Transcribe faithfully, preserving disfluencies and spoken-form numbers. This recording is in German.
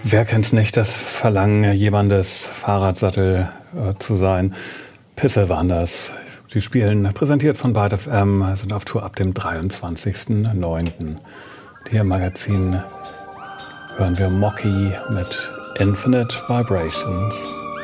Wer kennt's nicht, das Verlangen, jemandes Fahrradsattel äh, zu sein? Pisse waren das. Sie spielen, präsentiert von Byte F M, sind auf Tour ab dem dreiundzwanzigsten neunten Hier im Magazin hören wir Mocky mit Infinite Vibrations.